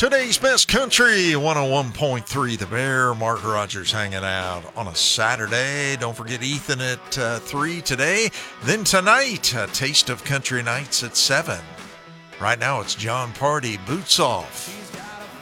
Today's Best Country, 101.3 The Bear. Mark Rogers hanging out on a Saturday. Don't forget Ethan at 3 today. Then tonight, a Taste of Country Nights at 7. Right now, it's John Party, Boots Off.